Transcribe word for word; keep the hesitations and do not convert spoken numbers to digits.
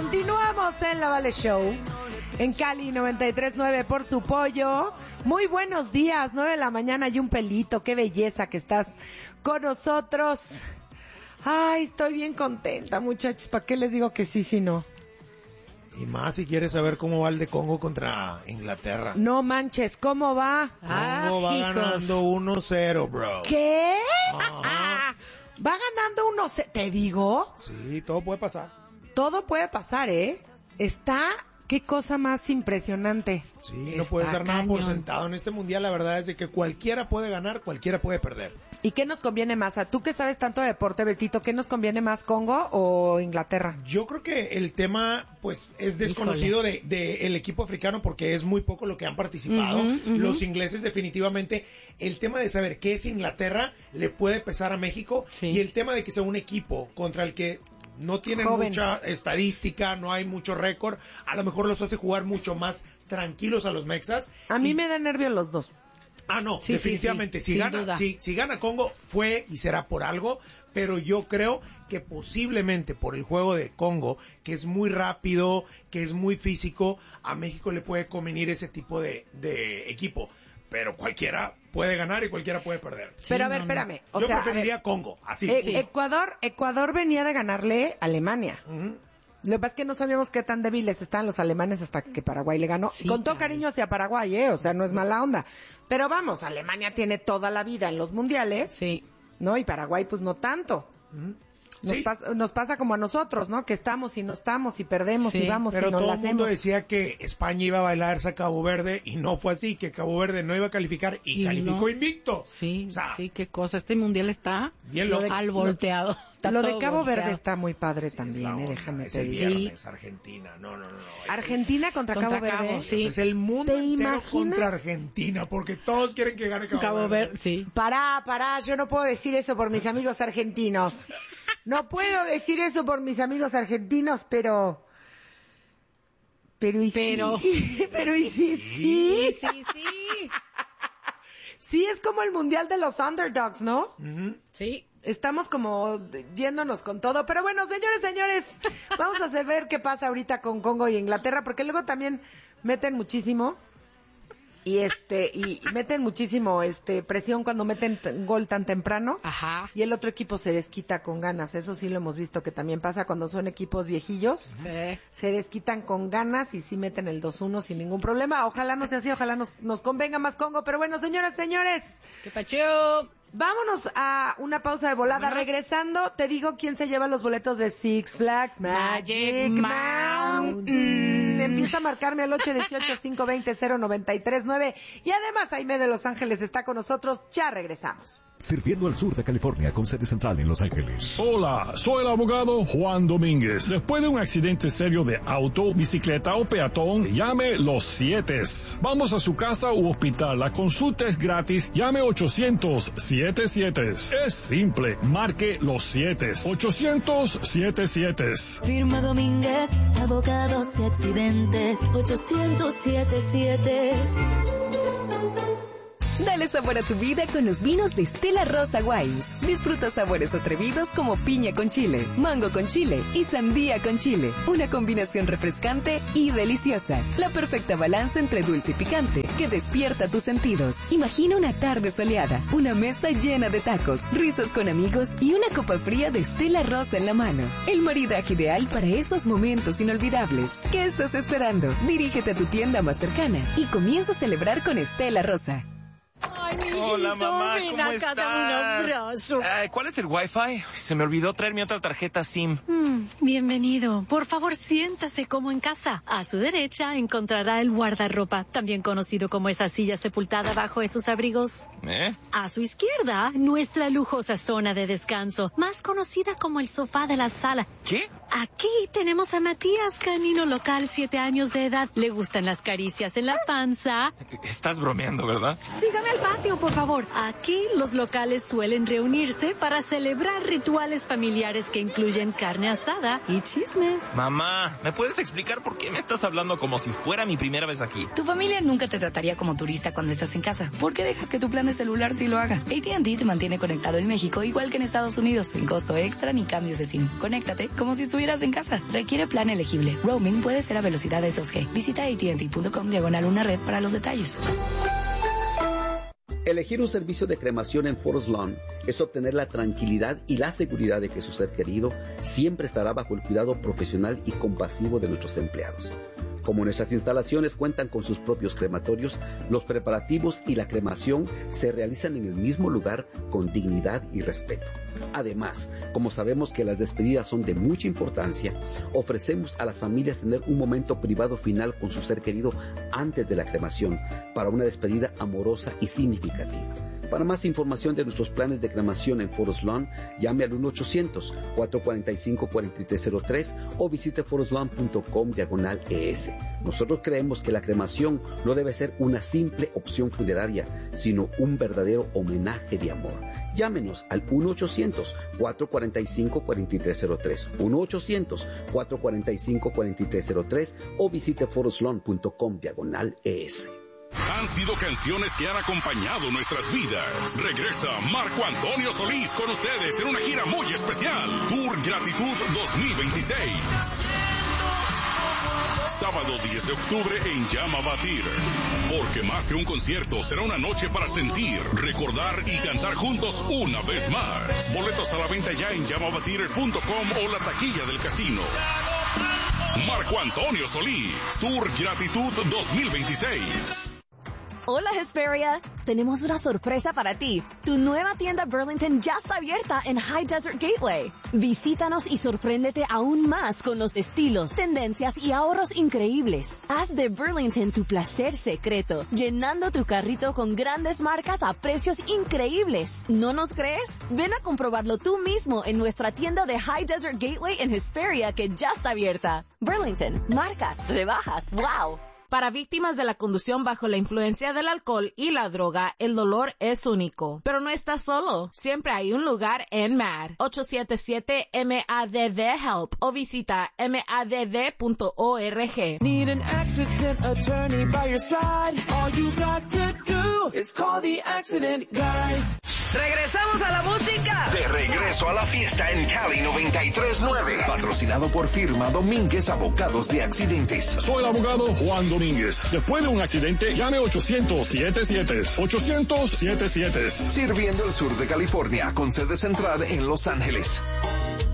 Continuamos en La Vale Show, en Cali noventa y tres punto nueve por su pollo. Muy buenos días, nueve de la mañana y un pelito. Qué belleza que estás con nosotros. Ay, estoy bien contenta, muchachos. ¿Para qué les digo que sí, si no? Y más si quieres saber cómo va el de Congo contra Inglaterra. No manches, ¿cómo va? Congo ah, va hijos. ganando uno cero, bro. ¿Qué? Ajá. Va ganando uno cero. ¿Te digo? Sí, todo puede pasar. Todo puede pasar, ¿eh? Está... Qué cosa más impresionante. Sí, no puedes dar nada por sentado. En este mundial la verdad es de que cualquiera puede ganar, cualquiera puede perder. ¿Y qué nos conviene más? ¿A tú que sabes tanto de deporte, Betito, qué nos conviene más, Congo o Inglaterra? Yo creo que el tema, pues, es desconocido de, de el equipo africano porque es muy poco lo que han participado. Uh-huh, uh-huh. Los ingleses definitivamente, el tema de saber qué es Inglaterra le puede pesar a México. Sí. Y el tema de que sea un equipo contra el que no tienen Joven. mucha estadística, no hay mucho récord, a lo mejor los hace jugar mucho más tranquilos a los mexas. A y... mí me da nervio los dos. Ah, no, sí, definitivamente. Sí, sí, si gana, si, si gana Congo, fue y será por algo, pero yo creo que posiblemente por el juego de Congo, que es muy rápido, que es muy físico, a México le puede convenir ese tipo de, de equipo. Pero cualquiera puede ganar y cualquiera puede perder. Sí, pero a ver, no, espérame. O yo sea, preferiría ver, Congo, así. Eh, sí. Ecuador, Ecuador venía de ganarle a Alemania. Uh-huh. Lo que pasa es que no sabíamos qué tan débiles estaban los alemanes hasta que Paraguay le ganó. Sí, Con todo claro. cariño hacia Paraguay, ¿eh? O sea, no es mala onda. Pero vamos, Alemania tiene toda la vida en los mundiales. Sí. ¿No? Y Paraguay, pues no tanto. Uh-huh. Nos, sí. pasa, nos pasa como a nosotros, ¿no? Que estamos y no estamos y perdemos sí, y vamos pero y no todo la el hacemos. mundo decía que España iba a bailarse a Cabo Verde y no fue así, que Cabo Verde no iba a calificar y, y calificó no. invicto. Sí, o sea, sí, qué cosa. Este mundial está bien lo de, al volteado. Está lo de Cabo volteado. Verde está muy padre sí, también, eh, déjame es te el digo. viernes, Argentina, no, no, no. no. Argentina contra, contra Cabo Verde. Cabo, sí. Es el mundo ¿Te entero imaginas? contra Argentina, porque todos quieren que gane Cabo, Cabo Verde. Verde. Sí. Pará, pará, yo no puedo decir eso por mis amigos argentinos. No puedo decir eso por mis amigos argentinos, pero... Pero y pero... sí. Pero y sí, sí. Sí, sí, sí. Sí, es como el mundial de los underdogs, ¿no? Uh-huh. Sí. Estamos como yéndonos con todo. Pero bueno, señores, señores, vamos a hacer ver qué pasa ahorita con Congo y Inglaterra, porque luego también meten muchísimo. Y este, y meten muchísimo este presión cuando meten t- gol tan temprano. Ajá. Y el otro equipo se desquita con ganas. Eso sí lo hemos visto que también pasa cuando son equipos viejillos. Sí. Se desquitan con ganas y sí meten el dos uno sin ningún problema. Ojalá no sea así, ojalá nos, nos convenga más Congo. Pero bueno, señoras, señores. ¡Qué pacheo! Vámonos a una pausa de volada. Vámonos. Regresando, te digo quién se lleva los boletos de Six Flags Magic, Magic Mountain. Mountain. Empieza a marcarme al ocho uno ocho, cinco dos cero, cero nueve tres nueve. Y además, Aime de Los Ángeles está con nosotros. Ya regresamos. Sirviendo al sur de California con sede central en Los Ángeles. Hola, soy el abogado Juan Domínguez. Después de un accidente serio de auto, bicicleta o peatón, llame Los Sietes. Vamos a su casa u hospital. La consulta es gratis. Llame ochocientos siete siete. Es simple. Marque Los Sietes. ochocientos siete siete. Firma Domínguez, abogados y accidentes. ochocientos siete siete. Dale sabor a tu vida con los vinos de Stella Rosa Wines. Disfruta sabores atrevidos como piña con chile, mango con chile y sandía con chile. Una combinación refrescante y deliciosa. La perfecta balanza entre dulce y picante que despierta tus sentidos. Imagina una tarde soleada, una mesa llena de tacos, risas con amigos y una copa fría de Stella Rosa en la mano. El maridaje ideal para esos momentos inolvidables. ¿Qué estás esperando? Dirígete a tu tienda más cercana y comienza a celebrar con Stella Rosa. Ay, mi Hola, mamá, ¿cómo estás? Un abrazo. Eh, ¿Cuál es el Wi-Fi? Se me olvidó traer mi otra tarjeta SIM. Mm, bienvenido. Por favor, siéntase como en casa. A su derecha encontrará el guardarropa, también conocido como esa silla sepultada bajo esos abrigos. ¿Eh? A su izquierda, nuestra lujosa zona de descanso, más conocida como el sofá de la sala. ¿Qué? Aquí tenemos a Matías, canino local, siete años de edad. Le gustan las caricias en la panza. Estás bromeando, ¿verdad? Sígame al patio, por favor. Aquí los locales suelen reunirse para celebrar rituales familiares que incluyen carne asada y chismes. Mamá, ¿me puedes explicar por qué me estás hablando como si fuera mi primera vez aquí? Tu familia nunca te trataría como turista cuando estás en casa. ¿Por qué dejas que tu plan de celular sí lo haga. A T and T te mantiene conectado en México igual que en Estados Unidos, sin costo extra ni cambios de SIM. Conéctate como si estuvieras en casa. Requiere plan elegible. Roaming puede ser a velocidades dos G. Visita A T and T punto com diagonal una red para los detalles. Elegir un servicio de cremación en Forest Lawn es obtener la tranquilidad y la seguridad de que su ser querido siempre estará bajo el cuidado profesional y compasivo de nuestros empleados. Como nuestras instalaciones cuentan con sus propios crematorios, los preparativos y la cremación se realizan en el mismo lugar con dignidad y respeto. Además, como sabemos que las despedidas son de mucha importancia, ofrecemos a las familias tener un momento privado final con su ser querido antes de la cremación para una despedida amorosa y significativa. Para más información de nuestros planes de cremación en Forest Lawn, llame al uno ochocientos, cuatro cuatro cinco, cuatro tres cero tres o visite forestlawn punto com diagonal E S. Nosotros creemos que la cremación no debe ser una simple opción funeraria, sino un verdadero homenaje de amor. Llámenos al uno ochocientos, cuatro cuatro cinco, cuatro tres cero tres, uno ochocientos, cuatro cuatro cinco, cuatro tres cero tres o visite forestlawn punto com diagonal E S. Han sido canciones que han acompañado nuestras vidas. Regresa Marco Antonio Solís con ustedes en una gira muy especial. Tour Gratitud dos mil veintiséis. Sábado diez de octubre en Llama Batir. Porque más que un concierto, será una noche para sentir, recordar y cantar juntos una vez más. Boletos a la venta ya en llama batir punto com o la taquilla del casino. Marco Antonio Solís, Tour Gratitud dos mil veintiséis. Hola Hesperia, tenemos una sorpresa para ti. Tu nueva tienda Burlington ya está abierta en High Desert Gateway. Visítanos y sorpréndete aún más con los estilos, tendencias y ahorros increíbles. Haz de Burlington tu placer secreto, llenando tu carrito con grandes marcas a precios increíbles. ¿No nos crees? Ven a comprobarlo tú mismo en nuestra tienda de High Desert Gateway en Hesperia que ya está abierta. Burlington, marcas, rebajas, wow. Para víctimas de la conducción bajo la influencia del alcohol y la droga, el dolor es único. Pero no estás solo. Siempre hay un lugar en M A D. ocho siete siete M A D D HELP o visita M A D D punto org. Need an accident attorney by your side. All you got to do is call the accident guys. Regresamos a la música. De regreso a la fiesta en Cali noventa y tres nueve. Patrocinado por firma Domínguez Abogados de Accidentes. Soy el abogado Juan Domínguez. Después de un accidente, llame ochocientos siete siete. ochocientos siete siete. Sirviendo el sur de California con sede central en Los Ángeles.